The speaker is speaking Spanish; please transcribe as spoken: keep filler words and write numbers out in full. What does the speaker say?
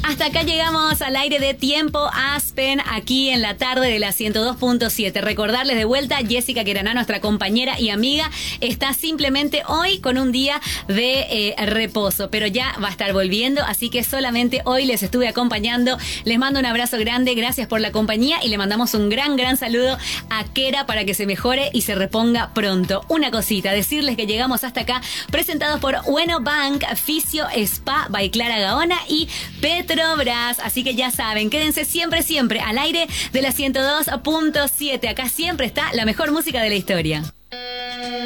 Hasta acá llegamos al aire de Tiempo Aspen, aquí en la tarde de la ciento dos punto siete. Recordarles de vuelta, Jessica Queraná, nuestra compañera y amiga, está simplemente hoy con un día de eh, reposo, pero ya va a estar volviendo, así que solamente hoy les estuve acompañando. Les mando un abrazo grande, gracias por la compañía y le mandamos un gran, gran saludo a Kera para que se mejore y se reponga pronto. Una cosita, decirles que llegamos hasta acá presentados por Bueno Bank, Fisio Spa by Clara Gaona y Petrobras. Así que ya saben, quédense siempre, siempre al aire de la ciento dos punto siete. Acá siempre está la mejor música de la historia.